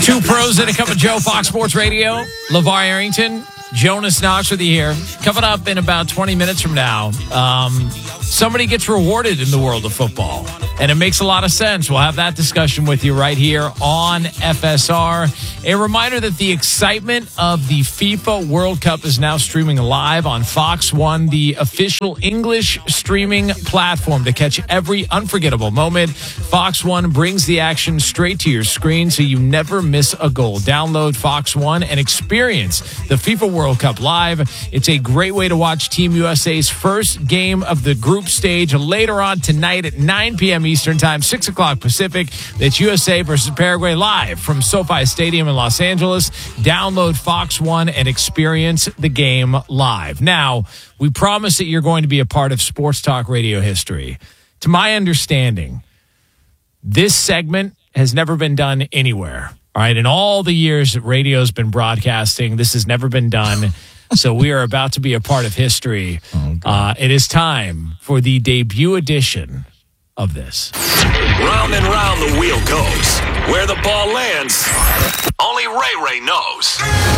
Two pros and a cup of Joe, Fox Sports Radio. LeVar Arrington, Jonas Knox with you here. Coming up in about 20 minutes from now, somebody gets rewarded in the world of football, and it makes a lot of sense. We'll have that discussion with you right here on FSR. A reminder that the excitement of the FIFA World Cup is now streaming live on Fox One, the official English streaming platform to catch every unforgettable moment. Fox One brings the action straight to your screen so you never miss a goal. Download Fox One and experience the FIFA World Cup live. It's a great way to watch Team USA's first game of the group stage later on tonight at 9 p.m. Eastern Time, 6 o'clock Pacific. It's USA versus Paraguay live from SoFi Stadium in Los Angeles. Download Fox One and experience the game live. Now, we promise that you're going to be a part of Sports Talk Radio history. To my understanding, this segment has never been done anywhere. All right, in all the years that radio's been broadcasting, this has never been done. So we are about to be a part of history. It is time for the debut edition of this. Round and round the wheel goes. Where the ball lands, only Ray knows.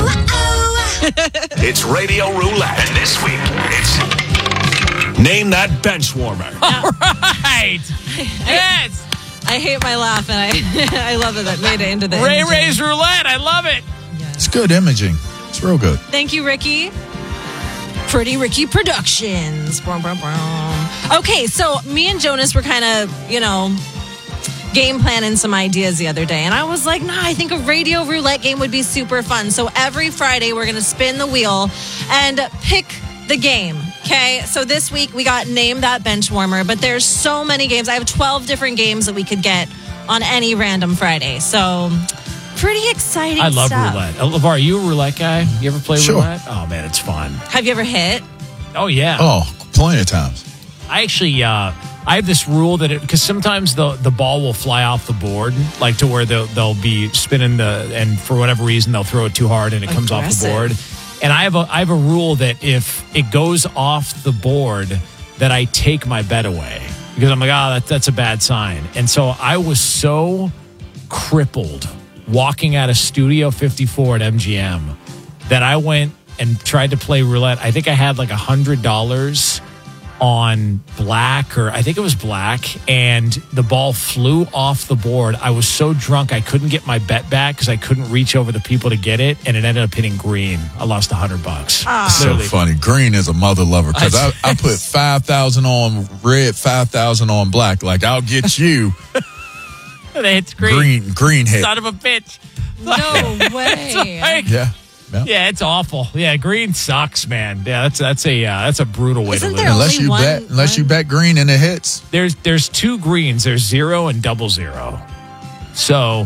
It's Radio Roulette. And this week, it's Name That Bench Warmer. All right. Yes. I hate my laugh, and I love that made it into the Ray's Roulette. I love it. Yes. It's good imaging. It's real good. Thank you, Ricky. Pretty Ricky Productions. Brum, brum, brum. Okay, so me and Jonas were kind of, game planning some ideas the other day. And I was like, I think a radio roulette game would be super fun. So every Friday, we're going to spin the wheel and pick the game. Okay, so this week we got Name That Bench Warmer, but there's so many games. I have 12 different games that we could get on any random Friday. So pretty exciting I love stuff. roulette. LeVar, are you a roulette guy? You ever play Sure. roulette? Oh, man, it's fun. Have you ever hit? Oh, yeah. Oh, plenty of times. I actually, I have this rule that because sometimes the ball will fly off the board, like to where they'll be spinning and for whatever reason they'll throw it too hard and it comes off the board. And I have a rule that if it goes off the board, that I take my bet away because I'm like, that's a bad sign. And so I was so crippled walking out of Studio 54 at MGM that I went and tried to play roulette. I think I had like $100 on black, or I think it was black, and the ball flew off the board. I was so drunk I couldn't get my bet back because I couldn't reach over the people to get it, and it ended up hitting green. I lost $100. So funny. Green is a mother lover because I put 5,000 on red, 5,000 on black. Like, I'll get you. It's green. Green hit. Son of a bitch. No way. Yeah. It's awful. Yeah, green sucks, man. Yeah, that's a brutal way Isn't to there live. Unless you bet green and it hits. There's two greens. There's 0 and 00. So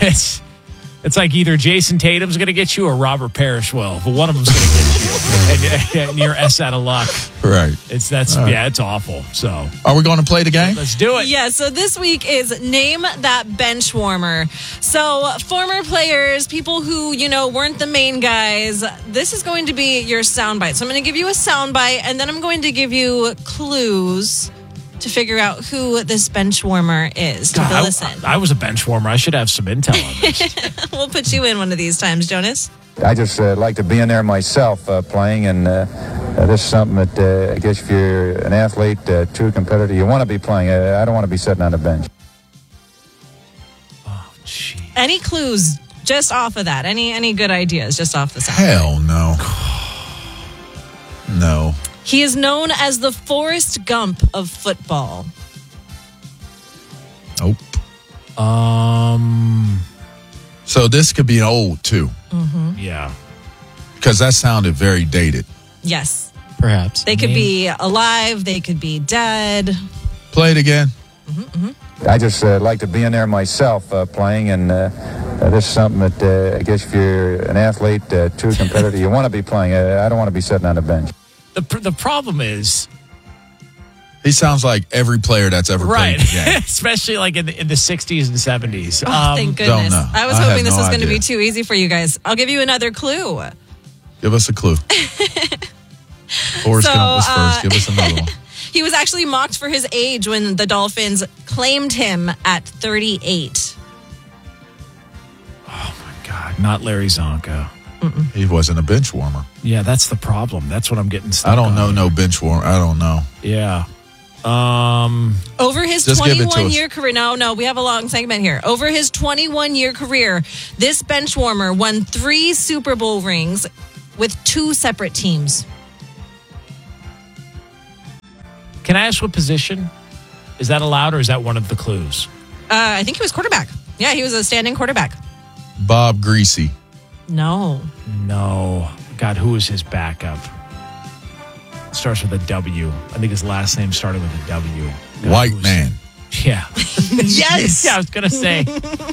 it's like either Jason Tatum's going to get you or Robert Parrish will, but one of them's going to get you, and you're S out of luck. Right. It's awful. So are we going to play the game? Let's do it. Yeah, so this week is Name That Bench Warmer. So former players, people who, weren't the main guys, this is going to be your soundbite. So I'm going to give you a soundbite, and then I'm going to give you clues to figure out who this bench warmer is. Take a listen. I was a bench warmer. I should have some intel on this. We'll put you in one of these times, Jonas. I just like to be in there myself playing, and this is something that I guess if you're an athlete, true competitor, you want to be playing. I don't want to be sitting on the bench. Oh, gee. Any clues just off of that? Any good ideas just off the sound? Hell no. No. He is known as the Forrest Gump of football. Nope. So this could be old too. Mm-hmm. Yeah. Because that sounded very dated. Yes. Perhaps. They could be alive. They could be dead. Play it again. Mm-hmm. I just like to be in there myself playing, and this is something that I guess if you're an athlete, true competitor, you want to be playing. I don't want to be sitting on the bench. The problem is, he sounds like every player that's ever played the game. Especially like in the 60s and 70s. Oh, thank goodness. Don't know. I was hoping this was going to be too easy for you guys. I'll give you another clue. Give us a clue. Forrest Gump was first. Give us another one. He was actually mocked for his age when the Dolphins claimed him at 38. Oh, my God, not Larry Zonka. He wasn't a bench warmer. Yeah, that's the problem. That's what I'm getting stuck I don't know on. no bench warmer. I don't know. Yeah. Over his Just give it to us. 21-year career, no, we have a long segment here. Over his 21-year career, this bench warmer won 3 Super Bowl rings with 2 separate teams. Can I ask what position? Is that allowed or is that one of the clues? I think he was quarterback. Yeah, he was a standing quarterback. Bob Greasy. No. No. God, who was his backup? Starts with a W. I think his last name started with a W. God, White who was- man. Yeah. Yes. Yeah, I was going to say.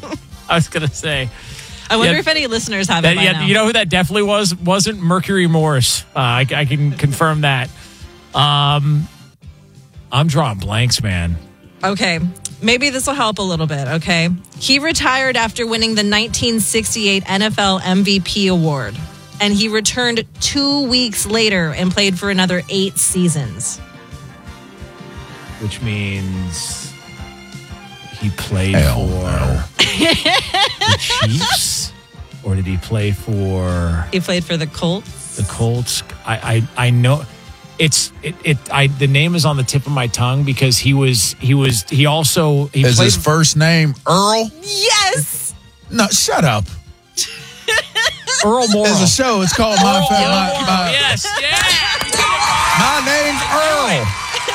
I wonder Yeah. if any listeners have it by now. You know who that definitely was? Wasn't Mercury Morris. I can confirm that. I'm drawing blanks, man. Okay. Maybe this will help a little bit, okay? He retired after winning the 1968 NFL MVP award, and he returned 2 weeks later and played for another 8 seasons. Which means he played Hell for no. the Chiefs? Or did he play for He played for the Colts. the Colts? I know the name is on the tip of my tongue because he Is played his first name Earl? Yes! No, shut up. Earl Morrow. There's a show. It's called Morrow, My yes, yeah. name's Earl.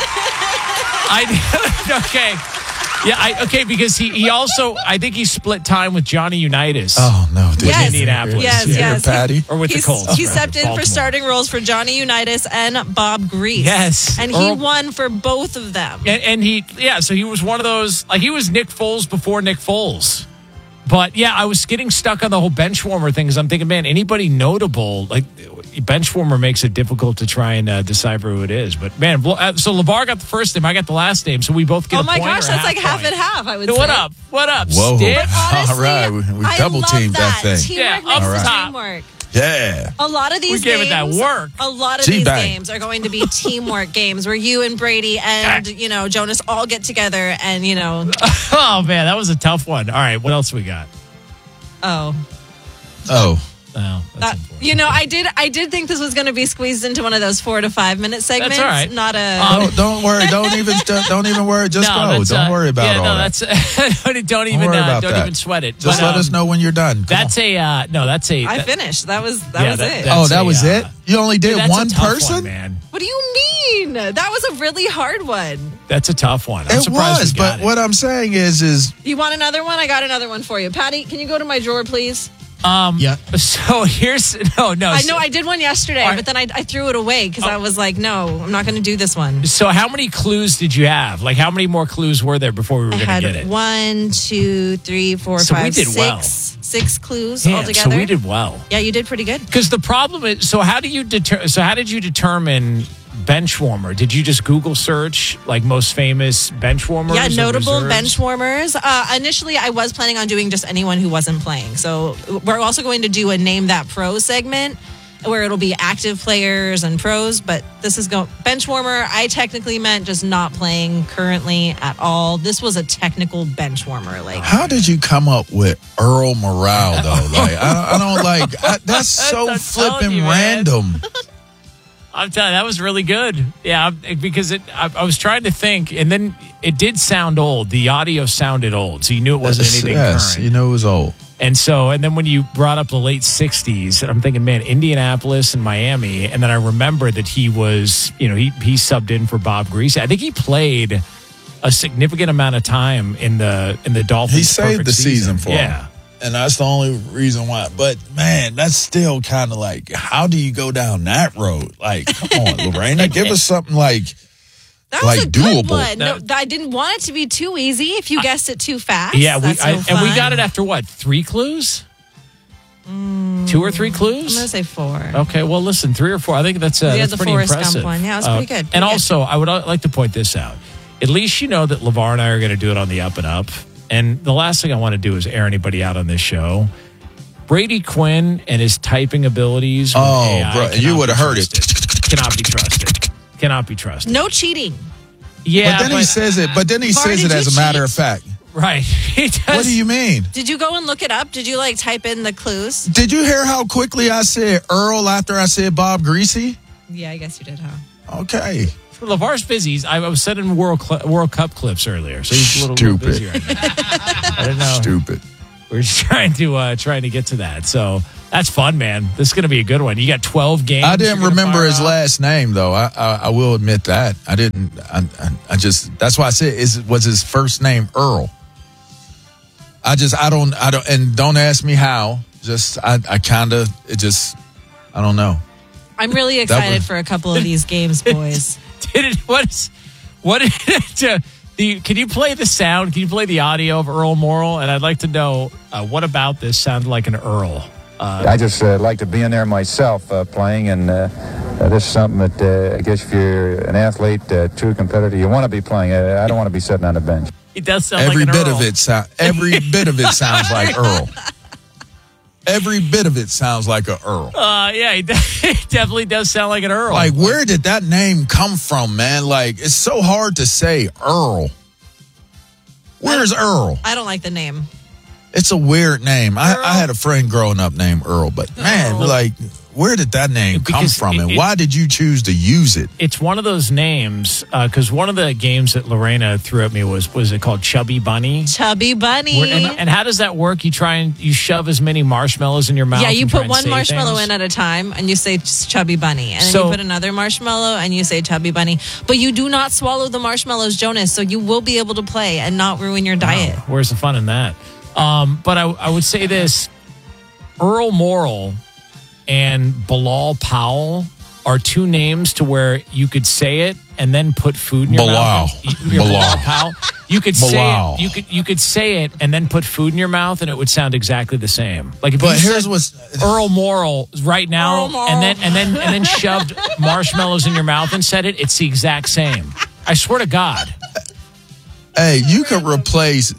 Okay. Yeah, okay, because he also, I think he split time with Johnny Unitas. Oh no, dude. Yes. Indianapolis. Yes, Yeah. yes. Patty. Or with the Colts. He right, stepped in Baltimore. for starting roles for Johnny Unitas and Bob Grease. Yes. And he Earl- won for both of them. And so he was one of those, like he was Nick Foles before Nick Foles. But yeah, I was getting stuck on the whole bench warmer thing because I'm thinking, man, anybody notable, like bench warmer makes it difficult to try and decipher who it is. But man, so LeVar got the first name, I got the last name, so we both get Oh a my point gosh, or that's like half point. and half, I would So say. what up? What up, Whoa. Stick? Honestly, All right, we I double love teamed that thing. Teamwork Yeah, makes up the top. teamwork. Yeah. A lot of these We gave it games, that work. A lot of Gee, these bang. games are going to be teamwork games where you and Brady and Jonas all get together and Oh man, that was a tough one. All right, what else we got? oh. Oh, that's unfortunate. I did think this was going to be squeezed into one of those 4 to 5 minute segments. That's all right. Not a. Don't worry. Don't even worry. Just go. that's, Don't worry about all that. Don't even worry about that. even sweat it. Just let us know when you're done. Come That's on. I finished. That was it. That was it? You only did that's one a tough person? one, man. What do you mean? That was a really hard one. That's a tough one. I'm It surprised was, we got but it. what I'm saying is You want another one? I got another one for you. Patty, can you go to my drawer, please? yeah. So here's no. I know I did one yesterday, All right. but then I threw it away because I was like, no, I'm not going to do this one. So how many clues did you have? Like how many more clues were there before we were I going had to get it? 1, 2, 3, 4, So we 5, did 6. well. 6 clues Damn, altogether. so we did well. Yeah, you did pretty good. Because the problem is, how did you determine bench warmer? Did you just Google search like most famous bench warmers? Yeah, or notable reserves? bench warmers. Initially, I was planning on doing just anyone who wasn't playing. So we're also going to do a Name That Pro segment where it'll be active players and pros. But this is bench warmer. I technically meant just not playing currently at all. This was a technical bench warmer. Like, How did you come up with Earl Morale though? Like I don't like that's so I'm telling flipping you, man. random. I'm telling you, that was really good. Yeah, because I was trying to think, and then it did sound old. The audio sounded old, so you knew it wasn't anything Yes, current. you know it was old. And then when you brought up the late 60s, I'm thinking, man, Indianapolis and Miami. And then I remember that he was, he subbed in for Bob Greasy. I think he played a significant amount of time in the Dolphins. He saved perfect the season for yeah. him. And that's the only reason why. But man, that's still kind of like, how do you go down that road? Like, come on, Lorena, give us something like that was like a good doable. one. No, I didn't want it to be too easy. If you guessed it too fast, Yeah, that's no and we fun. got it after what? 3 clues? 2 or 3 clues? I'm going to say 4. Okay, well, listen, 3 or 4. I think that's had that's the pretty Forrest Gump impressive. one. Yeah, it was pretty good. And Pretty good. also, I would like to point this out. At least you know that LeVar and I are going to do it on the up and up. And the last thing I want to do is air anybody out on this show. Brady Quinn and his typing abilities. with Oh, AI bro, cannot you be would have heard it. trusted. Cannot be trusted. Cannot be trusted. No cheating. Yeah, But then he says it. But then he Var, says did it as you a matter cheat? of fact. Right. He does. What do you mean? Did you go and look it up? Did you like type in the clues? Did you hear how quickly I said Earl after I said Bob Greasy? Yeah, I guess you did, huh? Okay. LeVar's busy. I was sending World Cup clips earlier, so he's a little busy right now. I don't know. Stupid. We're just trying to get to that. So that's fun, man. This is going to be a good one. You got 12 games. I didn't you're gonna remember fire his off? last name though. I will admit that I didn't. I just that's why I said was his first name Earl. I don't and don't ask me how. Just I don't know. I'm really excited for a couple of these games, boys. Can you play the sound? Can you play the audio of Earl Morrall? And I'd like to know what about this sounded like an Earl. I just like to be in there myself playing, and this is something that I guess if you're an athlete, true competitor, you want to be playing. I don't want to be sitting on the bench. It does sound Every like an bit Earl. of it every bit of it sounds like Earl. Every bit of it sounds like a Earl. Yeah, it definitely does sound like an Earl. Like, where did that name come from, man? Like, it's so hard to say Earl. Where's Earl? I don't like the name. It's a weird name. I had a friend growing up named Earl, but man, like, where did that name come Because from, and why did you choose to use it? It's one of those names because one of the games that Lorena threw at me was it called Chubby Bunny? Chubby Bunny. And how does that work? You shove as many marshmallows in your mouth. Yeah, you and try put and one say marshmallow things? in at a time, and you say Chubby Bunny. And then So- you put another marshmallow, and you say Chubby Bunny. But you do not swallow the marshmallows, Jonas, so you will be able to play and not ruin your diet. Wow, where's the fun in that? But I would say this: Earl Morrall and Bilal Powell are two names to where you could say it and then put food in your mouth. Bilal Powell. You could Bilal. say it. You could say it and then put food in your mouth, and it would sound exactly the same. Like if But you here's said what's Earl Morrall right now, Earl Morrall. and then shoved marshmallows in your mouth and said it. It's the exact same. I swear to God. hey, you could replace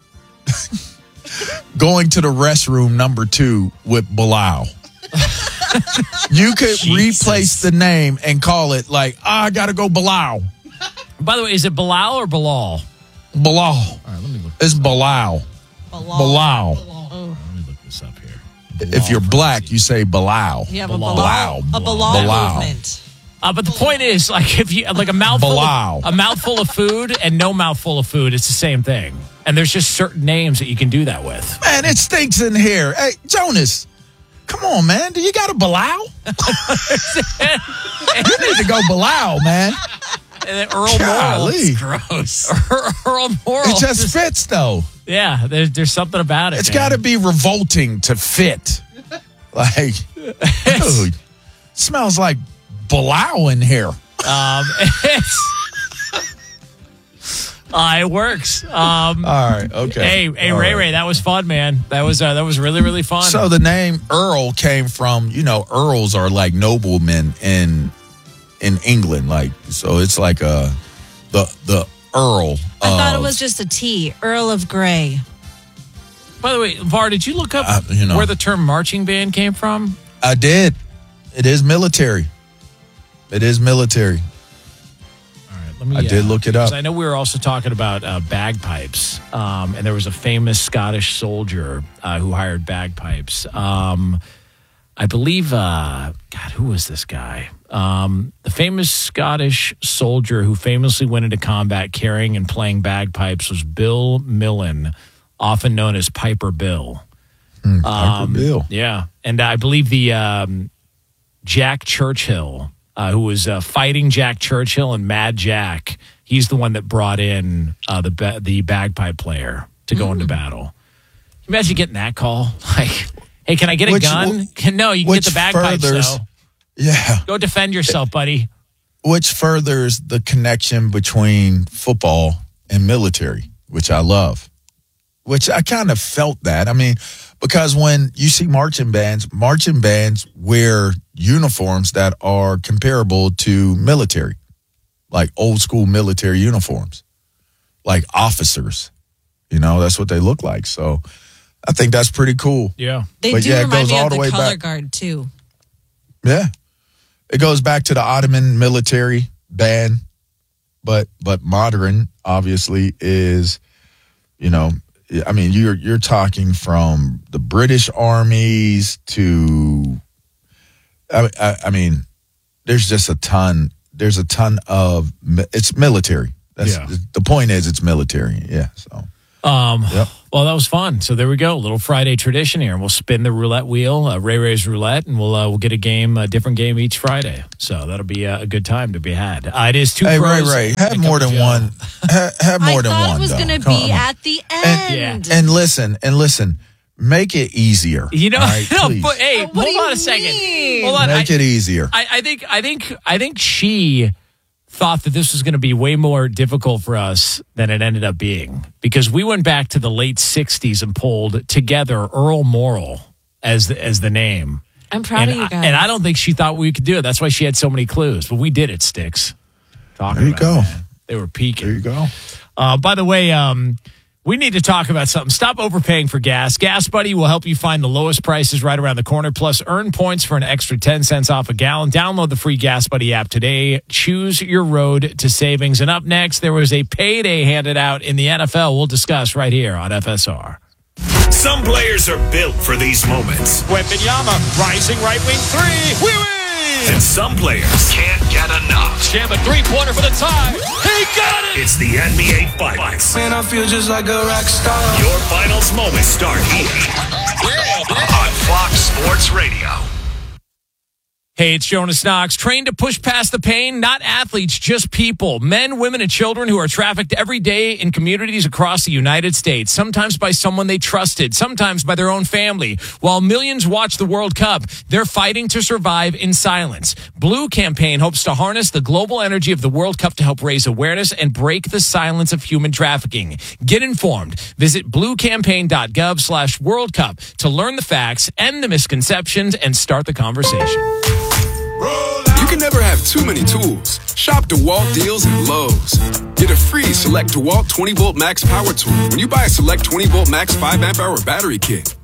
going to the restroom number 2 with Bilal. You could Jesus. replace the name and call it like, I gotta go Bilal. By the way, is it Bilal or Bilal? Bilal. All right, let me look. It's Bilal. Bilal. Let me look this up here. If you're black, you say Bilal. You have a Bilal. Bilal Bilal. movement. But the point is, like, if you like a mouthful of food and no mouthful of food, it's the same thing. And there's just certain names that you can do that with. Man, it stinks in here. Hey, Jonas, come on, man. Do you got a Bilal? You need to go Bilal, man. And then Earl Morrall, Golly. gross. Earl Morrall, It just fits, though. yeah. There's something about it. It's man. got to be revolting to fit. Like, dude, smells like Bilal in here. It works. All right, okay. Hey, All Ray right. Ray, that was fun, man. That was really, really fun. So the name Earl came from, Earls are like noblemen in England, like, so it's like the Earl. I thought it was just a T, Earl of Grey. by the way, Var, did you look up where the term marching band came from? I did. It is military. It is military. I did look it up. I know we were also talking about bagpipes, and there was a famous Scottish soldier who hired bagpipes. I believe, God, who was this guy? The famous Scottish soldier who famously went into combat carrying and playing bagpipes was Bill Millen, often known as Piper Bill. Piper Bill. Yeah, and I believe the Jack Churchill, who was fighting Jack Churchill and Mad Jack, he's the one that brought in the bagpipe player to go into battle. Imagine getting that call. Like, hey, can I get a gun? No, you can get the bagpipes, though. Yeah. Go defend yourself, buddy. Which furthers the connection between football and military, which I love. Which I kind of felt that. I mean, because when you see marching bands wear uniforms that are comparable to military, like old school military uniforms, like officers. That's what they look like. So I think that's pretty cool. Yeah. They But do yeah, it remind goes me all of the the way color back. guard, too. Yeah. It goes back to the Ottoman military band, but modern obviously is, You know, I mean, you're talking from the British armies to, I mean, there's just a ton. There's a ton of it's military. The point is it's military. Yeah. So. Well, that was fun. So there we go. A little Friday tradition here. And we'll spin the roulette wheel, Ray Ray's roulette, and we'll get a different game each Friday. So that'll be a good time to be had. It is two pros. Ray, have more than one. Have more than one. I thought it was going to be at the end. And listen. Make it easier. You know, right, but hey, hold on a second. Hold on. Make it easier. I think she thought that this was going to be way more difficult for us than it ended up being, because we went back to the late 60s and pulled together Earl Morrall as the name. I'm proud of you guys. And I don't think she thought we could do it. That's why she had so many clues. But we did it, Sticks. There you go. They were peaking. There you go. By the way, we need to talk about something. Stop overpaying for gas. Gas Buddy will help you find the lowest prices right around the corner. Plus, earn points for an extra 10 cents off a gallon. Download the free Gas Buddy app today. Choose your road to savings. And up next, there was a payday handed out in the NFL. We'll discuss right here on FSR. Some players are built for these moments. Wembanyama, rising right wing three. We win! And some players can't get enough. Jam a three-pointer for the tie. He got it! It's the NBA Finals. Man, I feel just like a rock star. Your finals moments start here on Fox Sports Radio. Hey, it's Jonas Knox. Trained to push past the pain, not athletes, just people. Men, women, and children who are trafficked every day in communities across the United States, sometimes by someone they trusted, sometimes by their own family. While millions watch the World Cup, they're fighting to survive in silence. Blue Campaign hopes to harness the global energy of the World Cup to help raise awareness and break the silence of human trafficking. Get informed. Visit bluecampaign.gov/World Cup to learn the facts, end the misconceptions, and start the conversation. You can never have too many tools. Shop DeWalt deals at Lowe's. Get a free Select DeWalt 20-volt max power tool when you buy a Select 20-volt max 5-amp-hour battery kit.